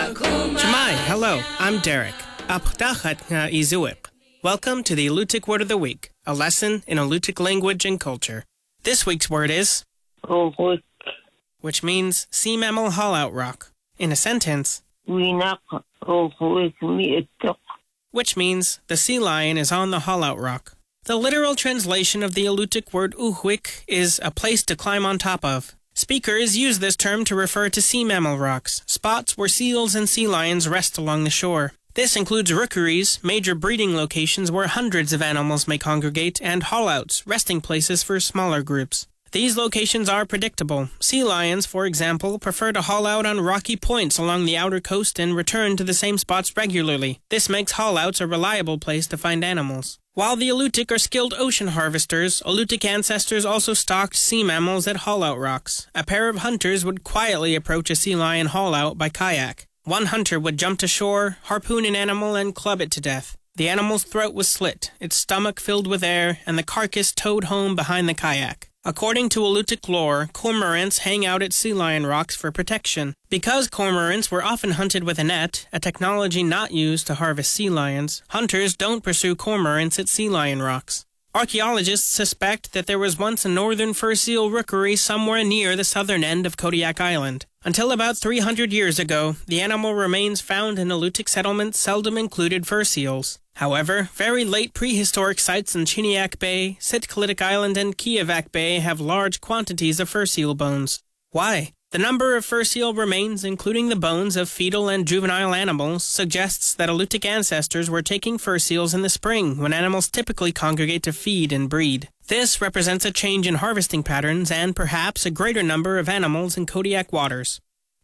Shemai, hello, I'm Derek. Apdachat nga izuik. Welcome to the Alutiiq Word of the Week, a lesson in Alutiiq language and culture. This week's word is Uhuik. which means sea mammal haul-out rock. In a sentence, Winak uhuik miitok. which means the sea lion is on the haul-out rock. The literal translation of the Alutiiq word uhuik is a place to climb on top of. Speakers use this term to refer to sea mammal rocks, spots where seals and sea lions rest along the shore. This includes rookeries, major breeding locations where hundreds of animals may congregate, and haul-outs, resting places for smaller groups. These locations are predictable. Sea lions, for example, prefer to haul out on rocky points along the outer coast and return to the same spots regularly. This makes haul-outs a reliable place to find animals. While the Alutiiq are skilled ocean harvesters, Alutiiq ancestors also stalked sea mammals at haul-out rocks. A pair of hunters would quietly approach a sea lion haul-out by kayak. One hunter would jump to shore, harpoon an animal, and club it to death. The animal's throat was slit, its stomach filled with air, and the carcass towed home behind the kayak. According to Alutiiq lore, cormorants hang out at sea lion rocks for protection. Because cormorants were often hunted with a net, a technology not used to harvest sea lions, hunters don't pursue cormorants at sea lion rocks. Archaeologists suspect that there was once a northern fur seal rookery somewhere near the southern end of Kodiak Island. Until about 300 years ago, the animal remains found in Alutiiq settlements seldom included fur seals. However, very late prehistoric sites in Chiniak Bay, Sitkalitik Island, and Kiavak Bay have large quantities of fur seal bones. Why? The number of fur seal remains, including the bones of fetal and juvenile animals, suggests that Alutiiq ancestors were taking fur seals in the spring, when animals typically congregate to feed and breed. This represents a change in harvesting patterns and perhaps a greater number of animals in Kodiak waters.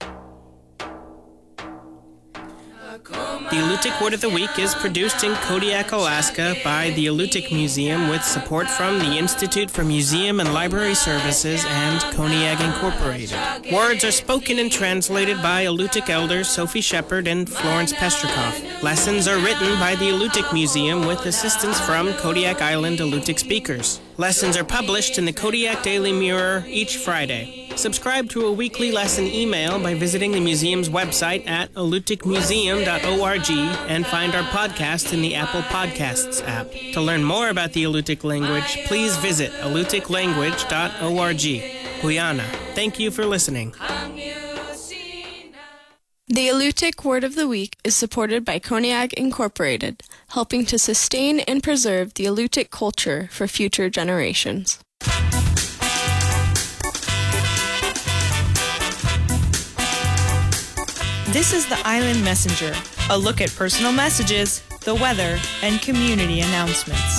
The Alutiiq Word of the Week is produced in Kodiak, Alaska by the Alutiiq Museum with support from the Institute for Museum and Library Services and Koniag Incorporated. Words are spoken and translated by Alutiiq elders Sophie Shepard and Florence Pestrikoff. Lessons are written by the Alutiiq Museum with assistance from Kodiak Island Alutiiq speakers. Lessons are published in the Kodiak Daily Mirror each Friday. Subscribe to a weekly lesson email by visiting the museum's website at alutiiqmuseum.org and find our podcast in the Apple Podcasts app. To learn more about the Alutiiq language, please visit alutiiqlanguage.org. Guyana. Thank you for listening. The Alutiiq Word of the Week is supported by Koniag Incorporated, helping to sustain and preserve the Alutiiq culture for future generations. This is the Island Messenger, a look at personal messages, the weather, and community announcements.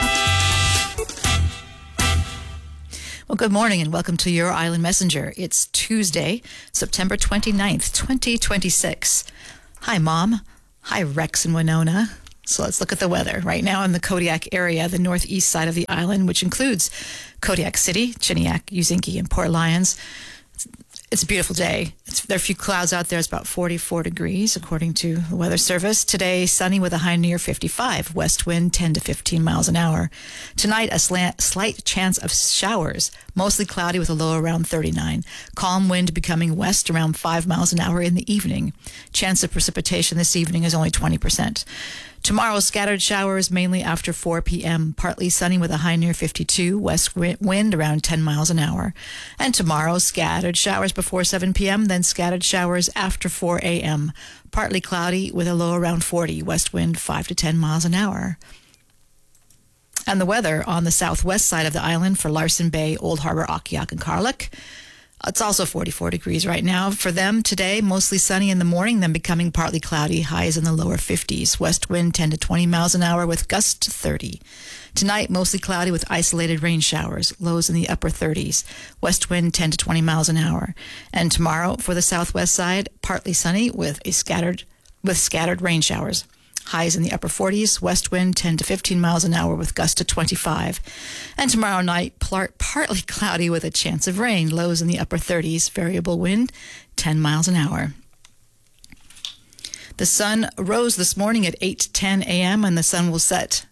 Well, good morning and welcome to your Island Messenger. It's Tuesday, September 29th, 2026. Hi, Mom. Hi, Rex and Winona. So let's look at the weather. Right now in the Kodiak area, the northeast side of the island, which includes Kodiak City, Chiniak, Uzinki, and Port Lions. It's a beautiful day. There are a few clouds out there. It's about 44 degrees, according to the Weather Service. Today, sunny with a high near 55. West wind 10 to 15 miles an hour. Tonight, a slight chance of showers. Mostly cloudy with a low around 39. Calm wind becoming west around 5 miles an hour in the evening. Chance of precipitation this evening is only 20%. Tomorrow, scattered showers mainly after 4 p.m. Partly sunny with a high near 52. West wind around 10 miles an hour. And tomorrow, scattered showers before 7 p.m., then scattered showers after 4 a.m. Partly cloudy with a low around 40. West wind 5 to 10 miles an hour. And the weather on the southwest side of the island for Larsen Bay, Old Harbor, Akiak, and Karluk. It's also 44 degrees right now. For them today, mostly sunny in the morning, then becoming partly cloudy, highs in the lower 50s. West wind 10 to 20 miles an hour with gusts to 30. Tonight, mostly cloudy with isolated rain showers, lows in the upper 30s. West wind 10 to 20 miles an hour. And tomorrow, for the southwest side, partly sunny with scattered rain showers. Highs in the upper 40s, west wind 10 to 15 miles an hour with gusts to 25. And tomorrow night, partly cloudy with a chance of rain, lows in the upper 30s, variable wind 10 miles an hour. The sun rose this morning at 8:10 a.m. and the sun will set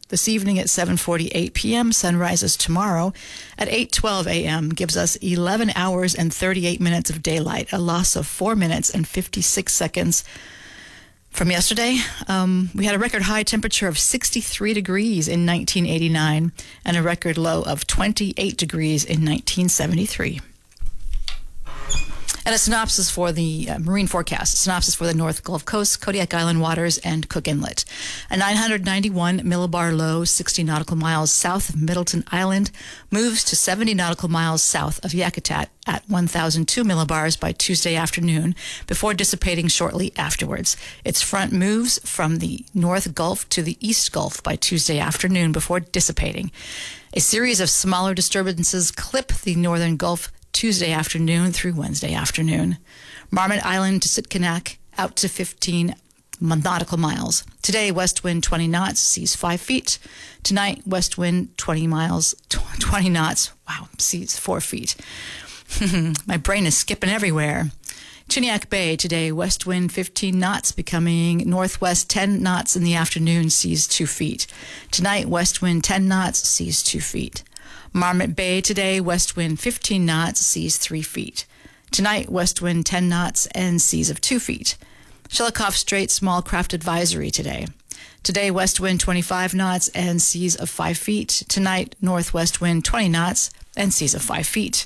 This evening at 7:48 p.m., sun rises tomorrow at 8:12 a.m., gives us 11 hours and 38 minutes of daylight, a loss of 4 minutes and 56 seconds. From yesterday, we had a record high temperature of 63 degrees in 1989 and a record low of 28 degrees in 1973. And a synopsis for the marine forecast. A synopsis for the North Gulf Coast, Kodiak Island waters, and Cook Inlet. A 991 millibar low, 60 nautical miles south of Middleton Island, moves to 70 nautical miles south of Yakutat at 1,002 millibars by Tuesday afternoon, before dissipating shortly afterwards. Its front moves from the North Gulf to the East Gulf by Tuesday afternoon, before dissipating. A series of smaller disturbances clip the Northern Gulf Tuesday afternoon through Wednesday afternoon. Marmot Island to Sitkinak out to 15 nautical miles. Today, west wind 20 knots, seas 5 feet. Tonight, west wind 20 knots, seas 4 feet. My brain is skipping everywhere. Chiniak Bay today, west wind 15 knots, becoming northwest 10 knots in the afternoon, seas 2 feet. Tonight, west wind 10 knots, seas 2 feet. Marmot Bay today, west wind 15 knots, seas 3 feet. Tonight, west wind 10 knots and seas of 2 feet. Shelikof Strait small craft advisory today. Today, west wind 25 knots and seas of 5 feet. Tonight, northwest wind 20 knots and seas of 5 feet.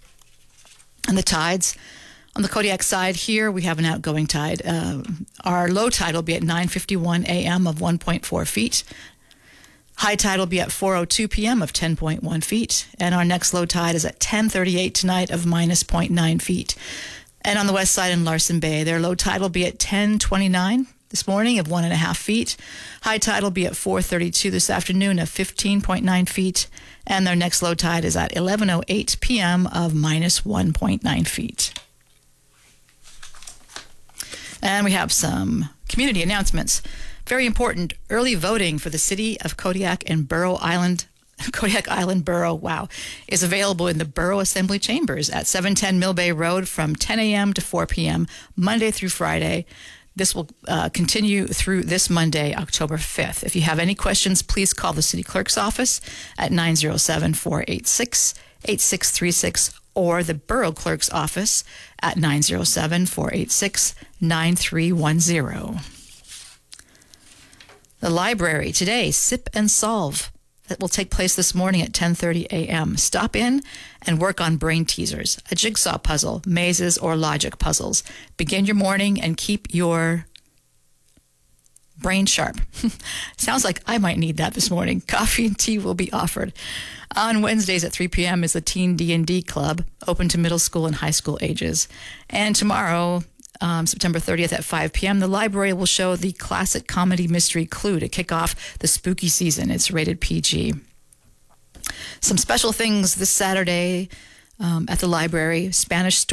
And the tides. On the Kodiak side here, we have an outgoing tide. Our low tide will be at 9:51 a.m. of 1.4 feet. High tide will be at 4:02 p.m. of 10.1 feet, and our next low tide is at 10:38 tonight of minus 0.9 feet. And on the west side in Larsen Bay, their low tide will be at 10:29 this morning of 1.5 feet. High tide will be at 4:32 this afternoon of 15.9 feet, and their next low tide is at 11:08 p.m. of minus 1.9 feet. And we have some community announcements. Very important, early voting for the city of Kodiak and Kodiak Island Borough, is available in the Borough Assembly Chambers at 710 Mill Bay Road from 10 a.m. to 4 p.m., Monday through Friday. This will continue through this Monday, October 5th. If you have any questions, please call the city clerk's office at 907-486-8636 or the borough clerk's office at 907-486-9310. The library today, Sip and Solve. That will take place this morning at 10:30 a.m. Stop in and work on brain teasers, a jigsaw puzzle, mazes, or logic puzzles. Begin your morning and keep your brain sharp. Sounds like I might need that this morning. Coffee and tea will be offered. On Wednesdays at 3 p.m. is the Teen D&D Club, open to middle school and high school ages. And tomorrow, September 30th at 5 p.m., the library will show the classic comedy mystery Clue to kick off the spooky season. It's rated PG. Some special things this Saturday at the library. Spanish